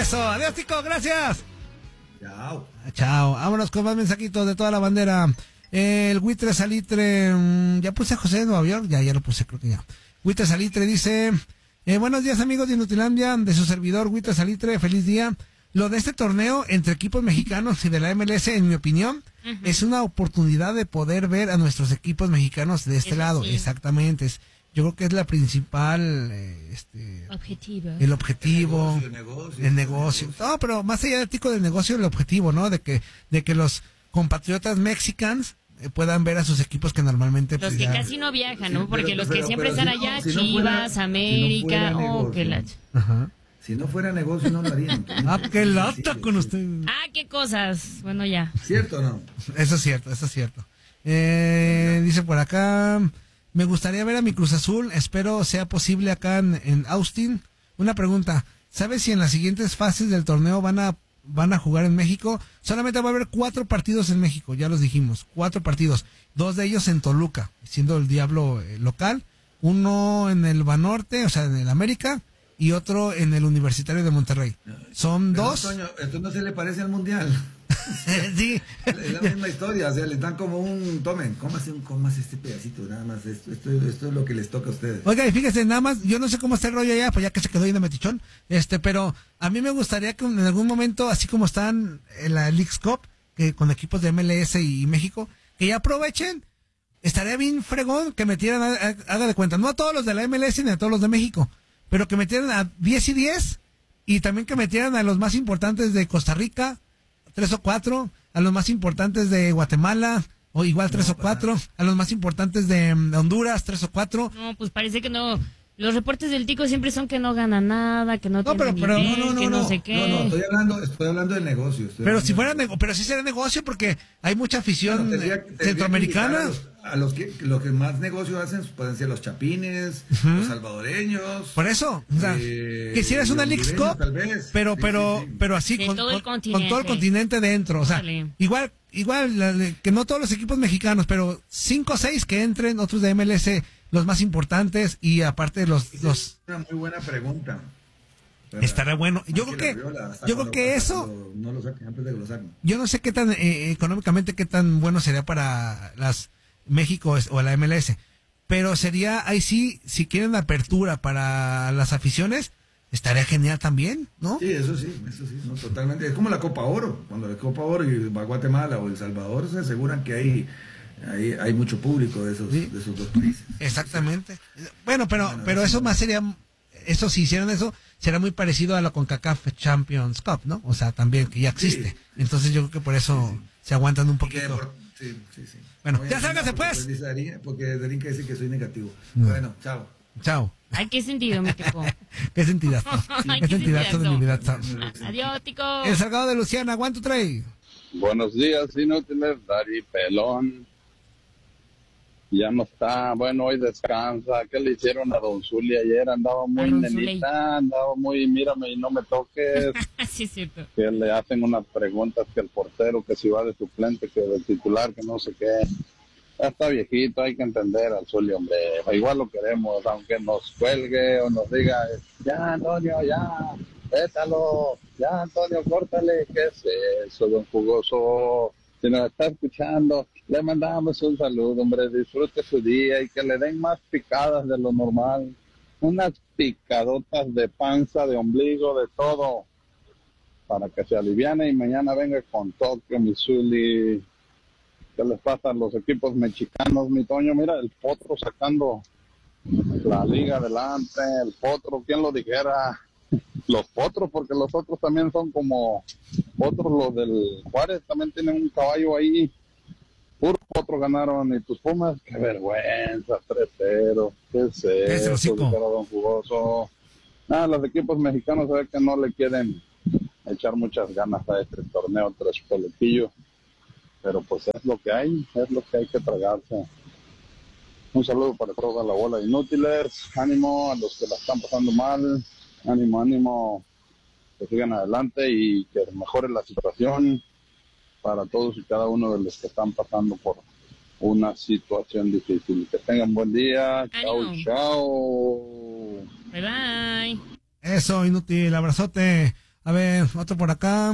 Eso, adiós, Tico, gracias. Chao. Chao, vámonos con más mensajitos de toda la bandera. El Buitre Salitre, ya puse a José de Nueva York, ya lo puse, creo que ya. Buitre Salitre dice, buenos días amigos de Inutilandia, de su servidor Buitre Salitre, feliz día. Lo de este torneo entre equipos mexicanos y de la MLS, en mi opinión, es una oportunidad de poder ver a nuestros equipos mexicanos de este lado. Sí. Exactamente, yo creo que es la principal, objetivo. El objetivo, El negocio. No, pero más allá del tico del negocio, el objetivo, ¿no? De que los compatriotas mexicanos puedan ver a sus equipos que normalmente... Los que casi no viajan, ¿no? Porque los que siempre están allá, Chivas, América, Ajá. Si no fuera negocio, no lo harían. Qué lata con usted. Qué cosas. Bueno, ya. ¿Cierto o no? Eso es cierto. Dice por acá, me gustaría ver a mi Cruz Azul, espero sea posible acá en Austin. Una pregunta, ¿sabes si en las siguientes fases del torneo van a jugar en México? Solamente va a haber 4 partidos en México, ya los dijimos, 4 partidos. 2 de ellos en Toluca, siendo el Diablo local. Uno en el Banorte, o sea, en el América, y otro en el Universitario de Monterrey. Son 2. Toño, esto no se le parece al Mundial. Sí. Es la misma historia, o sea, les dan como tomen, comas este pedacito, nada más, esto es lo que les toca a ustedes. Oiga, y fíjese, nada más, yo no sé cómo está el rollo allá, pues ya que se quedó ahí de metichón, pero a mí me gustaría que en algún momento, así como están en la Leagues Cup, que con equipos de MLS y México, que ya aprovechen, estaría bien fregón que metieran, haga de cuenta, no a todos los de la MLS ni a todos los de México, pero que metieran a 10 y 10, y también que metieran a los más importantes de Costa Rica, 3 o 4, a los más importantes de Guatemala, o igual 3 o 4, a los más importantes de Honduras, 3 o 4. No, pues parece que no. Los reportes del Tico siempre son que no gana nada, que no tiene nivel, que no sé qué. No, estoy hablando del negocio. Pero si fuera pero sí sería negocio porque hay mucha afición centroamericana. A los que más negocio hacen pueden ser los chapines, los salvadoreños. Por eso, o sea, que hicieras una Leagues Cup, pero así con todo el continente dentro, o sea, igual que no todos los equipos mexicanos, pero 5 o 6 que entren, otros de MLS, los más importantes, y aparte los una muy buena pregunta. Estará bueno. Yo creo que eso no lo saquen antes de que lo saquen. Yo no sé qué tan económicamente qué tan bueno sería para las México o la MLS, pero sería ahí sí, si quieren apertura para las aficiones, estaría genial también, ¿no? Sí, eso sí, no, totalmente. Es como la Copa Oro, cuando la Copa Oro y va a Guatemala o El Salvador, se aseguran que hay mucho público de esos 2 países. Exactamente. Bueno, pero eso más sería, eso si hicieran eso, será muy parecido a la CONCACAF Champions Cup, ¿no? O sea, también que ya existe. Sí. Entonces yo creo que por eso se aguantan un poquito. Sí. Bueno, ya sálgase pues. Porque Darín que dice que soy negativo. No. Bueno, chao. Ay, ¿qué sentido, mi Tico? ¿Qué sentidazo? ¿Qué sentidazo de mi vida? Adiós, Tico. El Salgado de Luciana, one, two, three. Buenos días, Inútiles, Dari Pelón. Ya no está, bueno, hoy descansa. ¿Qué le hicieron a Don Zuli ayer? Andaba muy nenita, andaba muy, mírame y no me toques. Sí, es cierto. Que le hacen unas preguntas que el portero, que si va de suplente, que del titular, que no sé qué. Ya está viejito, hay que entender al Zuli, hombre. Igual lo queremos, aunque nos cuelgue o nos diga, ya, Antonio, ya, vétalo, ya, Antonio, córtale. ¿Qué es eso, don Jugoso? Si nos está escuchando, le mandamos un saludo, hombre, disfrute su día y que le den más picadas de lo normal, unas picadotas de panza, de ombligo, de todo, para que se aliviane y mañana venga con Tokio, Missouri. ¿Qué les pasa a los equipos mexicanos, mi Toño? Mira, el Potro sacando la liga adelante, el Potro, ¿quién lo dijera? Los Potros, porque los otros también son como otros, los del Juárez también tienen un caballo ahí, puro Potro ganaron, y tus Pumas, qué vergüenza, 3-0, qué es eso, don Jugoso. Los equipos mexicanos se ve que no le quieren echar muchas ganas a este torneo tras coletillo, pero pues es lo que hay que tragarse. Un saludo para toda la bola de inútiles, ánimo a los que la están pasando mal, ánimo, que sigan adelante y que mejore la situación para todos y cada uno de los que están pasando por una situación difícil. Que tengan buen día, chao. Bye bye. Eso, inútil, abrazote. A ver, otro por acá.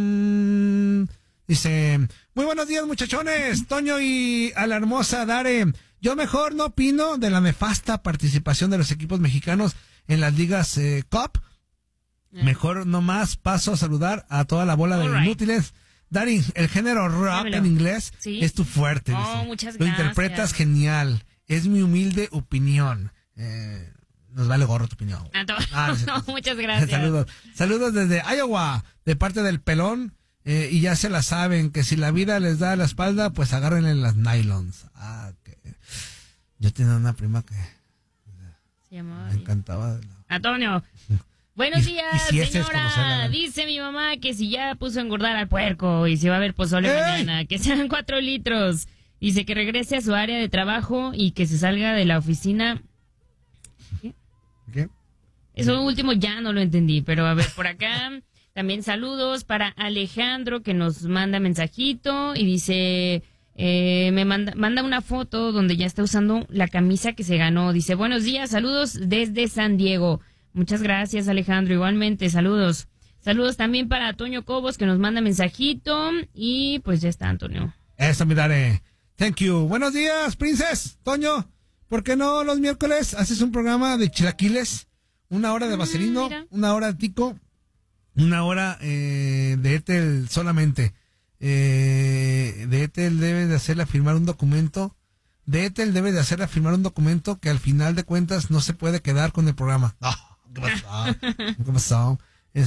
Dice, muy buenos días muchachones, Toño y a la hermosa Dare. Yo mejor no opino de la nefasta participación de los equipos mexicanos en las ligas Cup. Mejor nomás paso a saludar a toda la bola de inútiles. Dari, el género rock en inglés es tu fuerte. Oh, muchas gracias. Lo interpretas genial. Es mi humilde opinión. Nos vale gorro tu opinión. No, muchas gracias. Saludos desde Iowa, de parte del pelón. Y ya se la saben, que si la vida les da la espalda, pues agárrenle las nylons. Yo tenía una prima que me encantaba. Antonio. Buenos días, señora. Dice mi mamá que si ya puso a engordar al puerco y si va a ver pozole mañana, que sean 4 litros. Dice que regrese a su área de trabajo y que se salga de la oficina. ¿Qué? Eso último ya no lo entendí, pero a ver, por acá también saludos para Alejandro que nos manda mensajito y dice... me manda una foto donde ya está usando la camisa que se ganó. Dice, buenos días, saludos desde San Diego. Muchas gracias, Alejandro. Igualmente, saludos. Saludos también para Toño Cobos, que nos manda mensajito. Y pues ya está, Antonio. Eso, miraré. Thank you. Buenos días, Princess. Toño, ¿por qué no los miércoles haces un programa de chilaquiles? 1 hora de vaselino, 1 hora de tico, 1 hora de Ethel solamente. De Ethel debe de hacerla firmar un documento. De Ethel debe de hacerla firmar un documento que al final de cuentas no se puede quedar con el programa. ¿Qué pasó?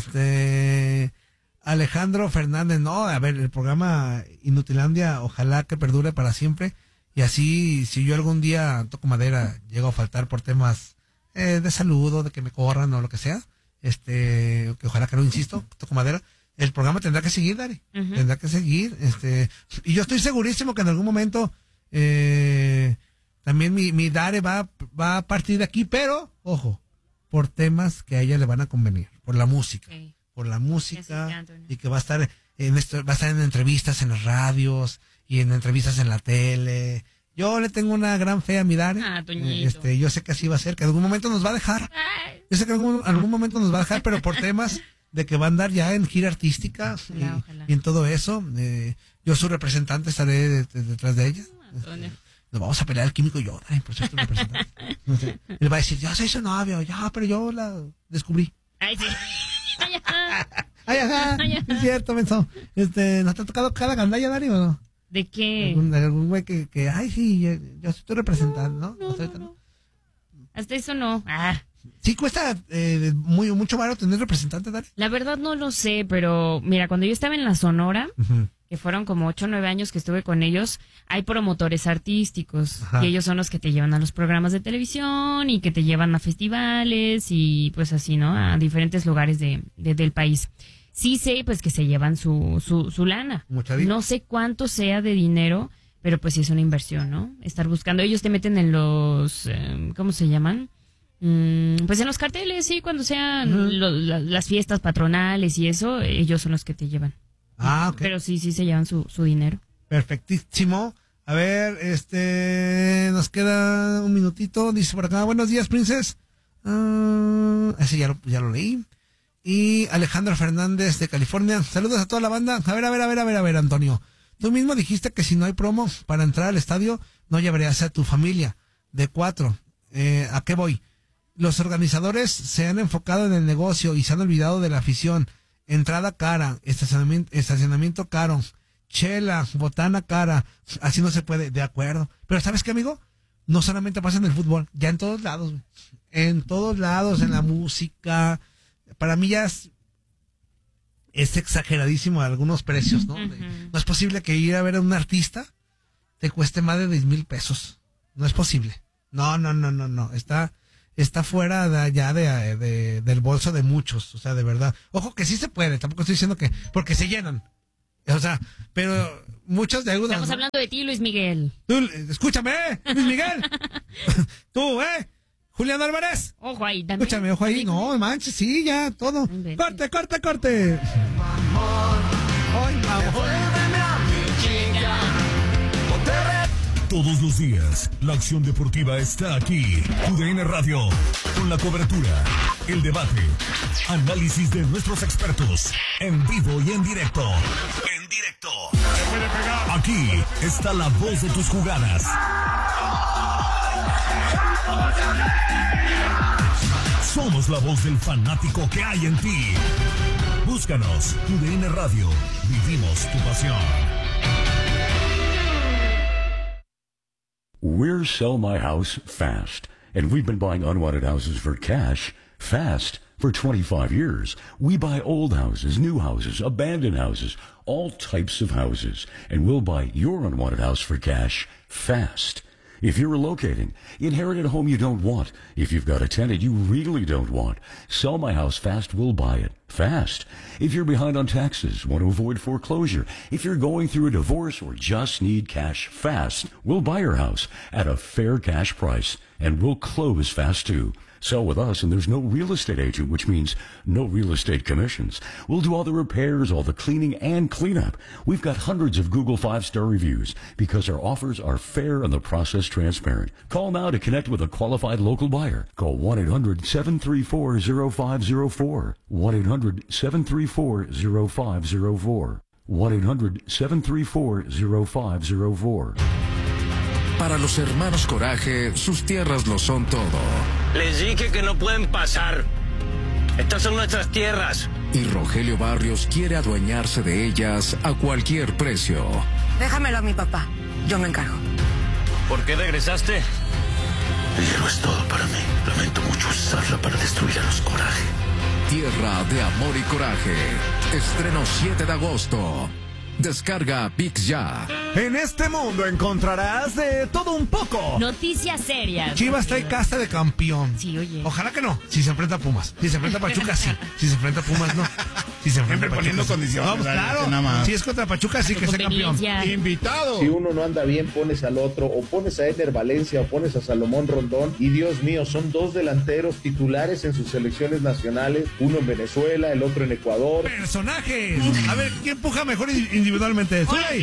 Alejandro Fernández, no, a ver, el programa Inutilandia, ojalá que perdure para siempre. Y así, si yo algún día toco madera, llego a faltar por temas de salud o de que me corran o lo que sea, que ojalá que no insisto, toco madera. El programa tendrá que seguir, Dari. Uh-huh. Tendrá que seguir. Y yo estoy segurísimo que en algún momento también mi Dare va a partir de aquí, pero, ojo, por temas que a ella le van a convenir, por la música. Okay. Por la música, y que va a estar en entrevistas en las radios y en entrevistas en la tele. Yo le tengo una gran fe a mi Dare. Yo sé que así va a ser, que en algún momento nos va a dejar. Yo sé que en algún momento nos va a dejar, pero por temas de que va a andar ya en gira artística y en todo eso. Yo su representante estaré detrás de ella. Nos vamos a pelear el químico y yo, por cierto, representante. Él va a decir, yo soy su novio, ya, pero yo la descubrí. Ay, sí. Ay, ajá. Es cierto, menso. ¿No te ha tocado cada gandalla, Dari, o no? ¿De qué? Algún güey que ay, sí, yo soy tu representante, ¿no? No. Hasta eso no. Sí cuesta mucho barato tener representante, Dari. La verdad no lo sé, pero mira, cuando yo estaba en la Sonora, que fueron como 8 o 9 años que estuve con ellos, hay promotores artísticos. Ajá. Y ellos son los que te llevan a los programas de televisión y que te llevan a festivales y pues así, ¿no? A diferentes lugares del país. Sí sé pues que se llevan su lana. No sé cuánto sea de dinero, pero pues sí es una inversión, ¿no? Estar buscando. Ellos te meten en los, ¿cómo se llaman? Pues en los carteles, sí, cuando sean las fiestas patronales y eso, ellos son los que te llevan. Okay. Pero sí se llevan su dinero. Perfectísimo. A ver, nos queda un minutito. Dice por acá, buenos días, Princess. Ese ya lo leí. Y Alejandro Fernández de California. Saludos a toda la banda. A ver, Antonio. Tú mismo dijiste que si no hay promo para entrar al estadio, no llevarías a tu familia. De 4. ¿A qué voy? Los organizadores se han enfocado en el negocio y se han olvidado de la afición. Entrada cara, estacionamiento caro, chela, botana cara, así no se puede, de acuerdo. Pero ¿sabes qué, amigo? No solamente pasa en el fútbol, ya en todos lados, en todos lados, en la música. Para mí ya es exageradísimo algunos precios, ¿no? No es posible que ir a ver a un artista te cueste más de 10,000 pesos. No es posible. No. Está fuera de allá del bolso de muchos, o sea, de verdad. Ojo que sí se puede, tampoco estoy diciendo que, porque se llenan. O sea, pero muchos de ayudan. Estamos hablando de ti, Luis Miguel. Tú, escúchame, Luis Miguel. Tú, Julián Álvarez. Ojo ahí, también. Escúchame, ojo ahí. No, manches, sí, ya, todo. Corte. Ay, mamá. Todos los días, la acción deportiva está aquí. TUDN Radio, con la cobertura, el debate, análisis de nuestros expertos, en vivo y en directo. Aquí está la voz de tus jugadas. Somos la voz del fanático que hay en ti. Búscanos, TUDN Radio. Vivimos tu pasión. We're Sell My House Fast, and we've been buying unwanted houses for cash fast for 25 years. We buy old houses, new houses, abandoned houses, all types of houses, and we'll buy your unwanted house for cash fast. If you're relocating, inherit a home you don't want. If you've got a tenant you really don't want, Sell My House Fast will buy it fast. If you're behind on taxes, want to avoid foreclosure, if you're going through a divorce or just need cash fast, we'll buy your house at a fair cash price, and we'll close fast too. Sell with us, and there's no real estate agent, which means no real estate commissions. We'll do all the repairs, all the cleaning, and cleanup. We've got hundreds of Google 5-star reviews because our offers are fair and the process transparent. Call now to connect with a qualified local buyer. Call 1-800-734-0504. 1-800-734-0504. 1-800-734-0504. Para los hermanos Coraje, sus tierras lo son todo. Les dije que no pueden pasar. Estas son nuestras tierras. Y Rogelio Barrios quiere adueñarse de ellas a cualquier precio. Déjamelo a mi papá. Yo me encargo. ¿Por qué regresaste? El hielo es todo para mí. Lamento mucho usarla para destruir a los Coraje. Tierra de Amor y Coraje. Estreno 7 de agosto. Descarga ViX ya. En este mundo encontrarás de todo un poco. Noticias serias. Chivas trae casta de campeón. Sí, oye. Ojalá que no. Si se enfrenta a Pumas. Si se enfrenta a Pachuca, sí. Si se enfrenta a Pumas, no. Si se enfrenta a Pachuca, poniendo condiciones. Vamos, claro. Si es contra Pachuca, sí que sea campeón. Invitado. Si uno no anda bien, pones al otro. O pones a Eder Valencia o pones a Salomón Rondón. Y Dios mío, son dos delanteros titulares en sus selecciones nacionales. Uno en Venezuela, el otro en Ecuador. Personajes. A ver, ¿quién empuja mejor individualmente? ¡Zuley!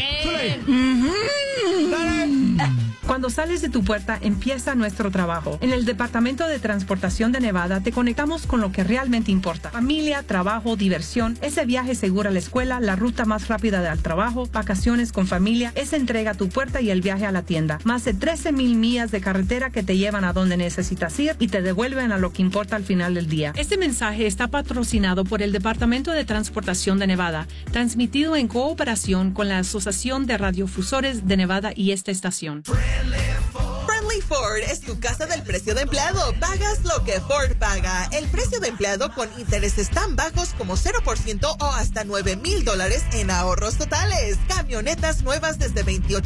Cuando sales de tu puerta empieza nuestro trabajo. En el Departamento de Transportación de Nevada te conectamos con lo que realmente importa. Familia, trabajo, diversión, ese viaje seguro a la escuela, la ruta más rápida al trabajo, vacaciones con familia, esa entrega a tu puerta y el viaje a la tienda. Más de 13,000 millas de carretera que te llevan a donde necesitas ir y te devuelven a lo que importa al final del día. Este mensaje está patrocinado por el Departamento de Transportación de Nevada, transmitido en cooperación con la Asociación de Radiodifusores de Nevada y esta estación. Friendly Ford es tu casa del precio de empleado. Pagas lo que Ford paga. El precio de empleado con intereses tan bajos como 0% o hasta $9,000 en ahorros totales. Camionetas nuevas desde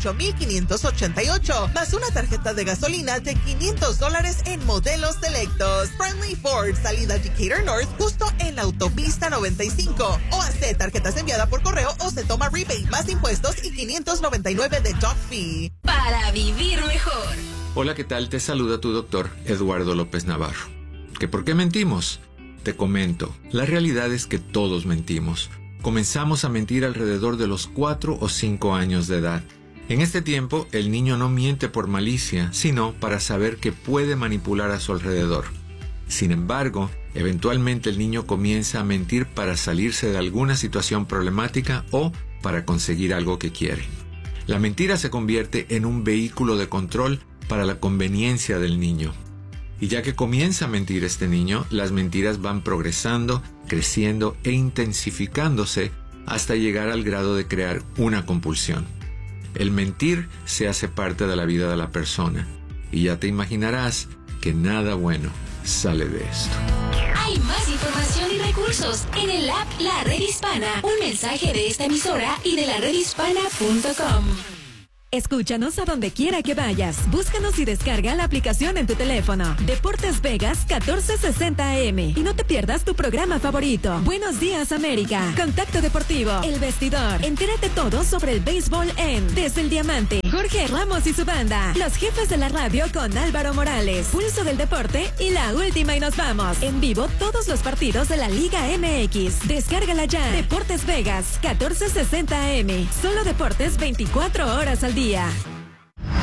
$28,588, más una tarjeta de gasolina de $500 en modelos selectos. Friendly Ford, salida Decatur North, justo en la autopista 95. O hace tarjetas enviadas por correo o se toma rebate más impuestos y $599 de dock fee. Para vivir mejor. Hola, ¿qué tal? Te saluda tu doctor Eduardo López Navarro. ¿Que por qué mentimos? Te comento, la realidad es que todos mentimos. Comenzamos a mentir alrededor de los 4 o 5 años de edad. En este tiempo, el niño no miente por malicia, sino para saber que puede manipular a su alrededor. Sin embargo, eventualmente el niño comienza a mentir para salirse de alguna situación problemática o para conseguir algo que quiere. La mentira se convierte en un vehículo de control para la conveniencia del niño. Y ya que comienza a mentir este niño, las mentiras van progresando, creciendo e intensificándose hasta llegar al grado de crear una compulsión. El mentir se hace parte de la vida de la persona, y ya te imaginarás que nada bueno sale de esto. Hay más información y recursos en el app La Red Hispana. Un mensaje de esta emisora y de laredhispana.com. Escúchanos a donde quiera que vayas. Búscanos y descarga la aplicación en tu teléfono. Deportes Vegas 1460 AM. Y no te pierdas tu programa favorito. Buenos Días América. Contacto Deportivo. El Vestidor. Entérate todo sobre el béisbol en Desde el Diamante. Jorge Ramos y su banda. Los jefes de la radio con Álvaro Morales. Pulso del Deporte y La Última y Nos Vamos. En vivo todos los partidos de la Liga MX. Descárgala ya. Deportes Vegas 1460 AM. Solo deportes 24 horas al día.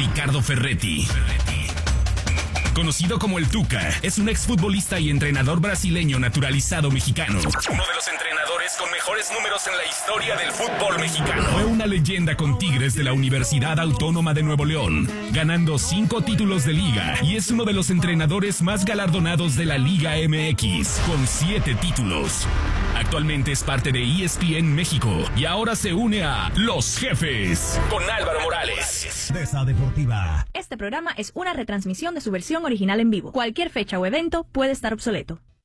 Ricardo Ferretti. Conocido como el Tuca, es un exfutbolista y entrenador brasileño naturalizado mexicano. Uno de los entrenadores con mejores números en la historia del fútbol mexicano. Fue una leyenda con Tigres de la Universidad Autónoma de Nuevo León, ganando 5 títulos de liga, y es uno de los entrenadores más galardonados de la Liga MX, con 7 títulos. Actualmente es parte de ESPN México y ahora se une a Los Jefes con Álvaro Morales. Deza Deportiva. Este programa es una retransmisión de su versión original en vivo. Cualquier fecha o evento puede estar obsoleto.